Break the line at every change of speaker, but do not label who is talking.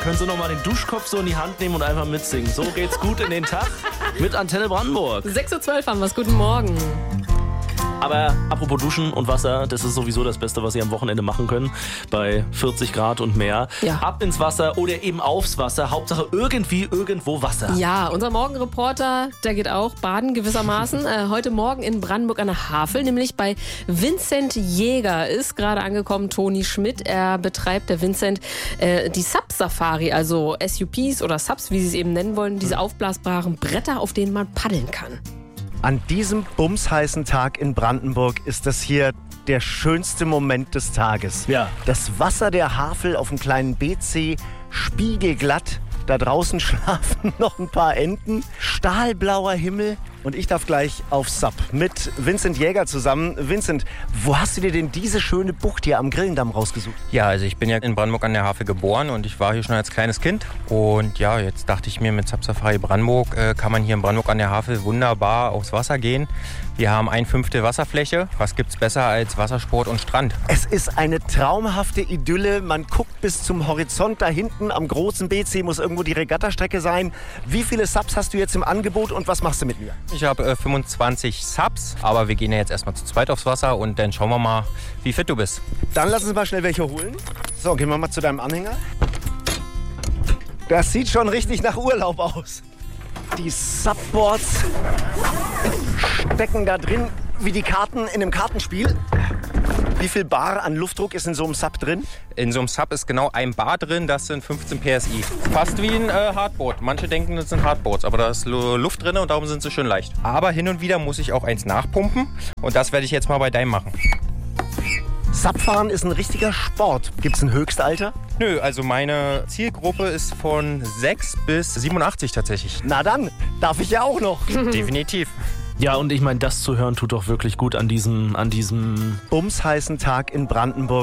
können Sie noch mal den Duschkopf so in die Hand nehmen und einfach mitsingen. So geht's gut in den Tag mit Antenne Brandenburg.
6.12 Uhr haben wir es. Guten Morgen.
Aber apropos Duschen und Wasser, das ist sowieso das Beste, was Sie am Wochenende machen können. Bei 40 Grad und mehr.
Ja.
Ab ins Wasser oder eben aufs Wasser. Hauptsache irgendwie, irgendwo Wasser.
Ja, unser Morgenreporter, der geht auch baden gewissermaßen. Heute Morgen in Brandenburg an der Havel, nämlich bei Vincent Jäger ist gerade angekommen Toni Schmidt. Er betreibt, der Vincent, die Sub-Safari, also SUPs oder Subs, wie sie es eben nennen wollen. Diese aufblasbaren Bretter, auf denen man paddeln kann.
An diesem bumsheißen Tag in Brandenburg ist das hier der schönste Moment des Tages.
Ja.
Das Wasser der Havel auf dem kleinen BC, spiegelglatt. Da draußen schlafen noch ein paar Enten, stahlblauer Himmel und ich darf gleich auf Sub mit Vincent Jäger zusammen. Vincent, wo hast du dir denn diese schöne Bucht hier am Grillendamm rausgesucht?
Ja, also ich bin ja in Brandenburg an der Havel geboren und ich war hier schon als kleines Kind. Und ja, jetzt dachte ich mir, mit Sub Safari Brandenburg kann man hier in Brandenburg an der Havel wunderbar aufs Wasser gehen. Wir haben 1/5 Wasserfläche. Was gibt's besser als Wassersport und Strand?
Es ist eine traumhafte Idylle. Man guckt bis zum Horizont. Da hinten am großen BC muss irgendwo die Regattastrecke sein. Wie viele Subs hast du jetzt im Angebot und was machst du mit mir?
Ich habe 25 Subs, aber wir gehen ja jetzt erstmal zu zweit aufs Wasser und dann schauen wir mal, wie fit du bist.
Dann lass uns mal schnell welche holen. So, gehen wir mal zu deinem Anhänger. Das sieht schon richtig nach Urlaub aus. Die Subboards stecken da drin wie die Karten in einem Kartenspiel. Wie viel Bar an Luftdruck ist in so einem Sub drin?
In so einem Sub ist genau 1 Bar drin, das sind 15 PSI. Fast wie ein Hardboard. Manche denken, das sind Hardboards, aber da ist Luft drin und darum sind sie schön leicht. Aber hin und wieder muss ich auch eins nachpumpen und das werde ich jetzt mal bei deinem machen.
Subfahren ist ein richtiger Sport. Gibt es ein Höchstalter?
Nö, also meine Zielgruppe ist von 6 bis 87 tatsächlich.
Na dann, darf ich ja auch noch.
Definitiv.
Ja, und ich meine, das zu hören tut doch wirklich gut an diesem
Bumsheißen Tag in Brandenburg.